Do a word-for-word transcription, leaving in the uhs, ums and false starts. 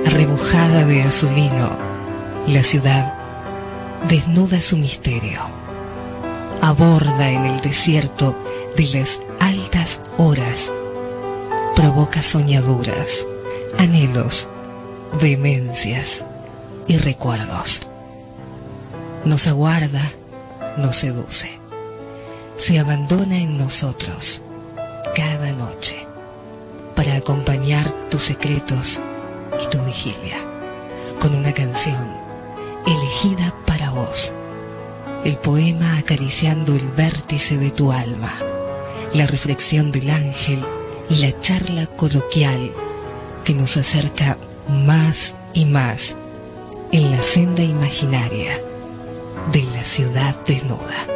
arrebujada de azulino, la ciudad desnuda su misterio. Aborda en el desierto de las altas horas, provoca soñaduras, anhelos, vehemencias y recuerdos. Nos aguarda, nos seduce, se abandona en nosotros cada noche para acompañar tus secretos y tu vigilia con una canción elegida para vos, el poema acariciando el vértice de tu alma, la reflexión del ángel y la charla coloquial que nos acerca más y más en la senda imaginaria de la ciudad desnuda.